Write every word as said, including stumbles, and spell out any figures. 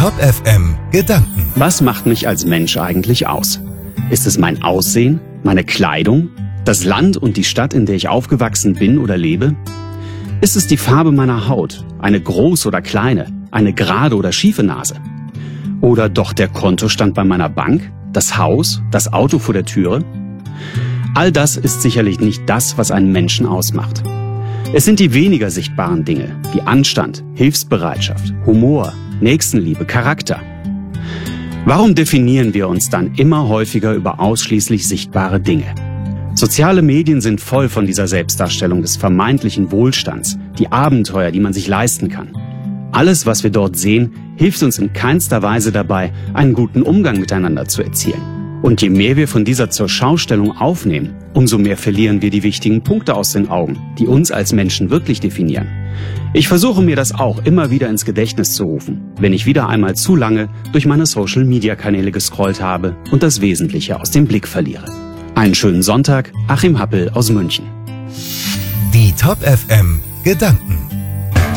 Top F M Gedanken. Was macht mich als Mensch eigentlich aus? Ist es mein Aussehen, meine Kleidung, das Land und die Stadt, in der ich aufgewachsen bin oder lebe? Ist es die Farbe meiner Haut, eine große oder kleine, eine gerade oder schiefe Nase? Oder doch der Kontostand bei meiner Bank, das Haus, das Auto vor der Türe? All das ist sicherlich nicht das, was einen Menschen ausmacht. Es sind die weniger sichtbaren Dinge, wie Anstand, Hilfsbereitschaft, Humor, Nächstenliebe, Charakter. Warum definieren wir uns dann immer häufiger über ausschließlich sichtbare Dinge? Soziale Medien sind voll von dieser Selbstdarstellung des vermeintlichen Wohlstands, die Abenteuer, die man sich leisten kann. Alles, was wir dort sehen, hilft uns in keinster Weise dabei, einen guten Umgang miteinander zu erzielen. Und je mehr wir von dieser Zurschaustellung aufnehmen, umso mehr verlieren wir die wichtigen Punkte aus den Augen, die uns als Menschen wirklich definieren. Ich versuche mir das auch immer wieder ins Gedächtnis zu rufen, wenn ich wieder einmal zu lange durch meine Social-Media-Kanäle gescrollt habe und das Wesentliche aus dem Blick verliere. Einen schönen Sonntag, Achim Happel aus München. Die Top F M Gedanken.